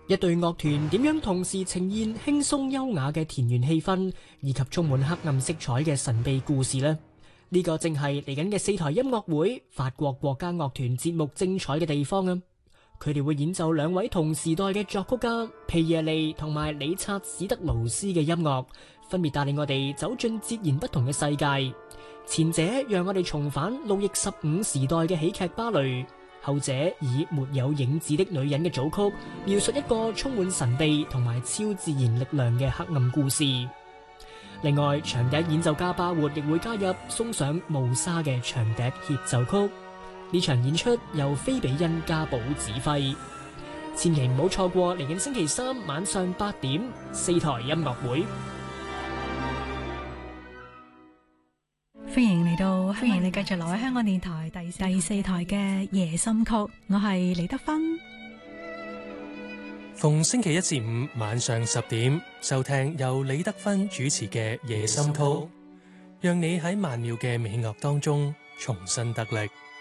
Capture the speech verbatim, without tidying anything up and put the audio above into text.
一隊樂團點樣同時呈現輕鬆優雅嘅田園氣氛，以及充滿黑暗色彩嘅神秘故事呢？呢、這個正係嚟緊嘅四台音樂會法國國家樂團節目精彩嘅地方啊！佢哋會演奏兩位同時代嘅作曲家皮耶利同埋理察史德勞斯嘅音樂，分別帶領我哋走進截然不同嘅世界。前者讓我哋重返路易十五時代嘅喜劇芭蕾。後者以沒有影子的女人嘅組曲，描述一個充滿神秘同埋超自然力量嘅黑暗故事。另外，長笛演奏家巴活亦會加入，送上霧沙嘅長笛協奏曲。呢場演出由菲比恩加寶指揮，千祈唔好錯過嚟緊星期三晚上八點四台音樂會。 歡迎嚟到，歡迎你繼續留喺香港電台第四第四台嘅夜心曲，我係李德芬。 逢星期一至五晚上十點收聽由李德芬主持嘅夜心曲，讓你喺曼妙嘅美樂當中重新得力。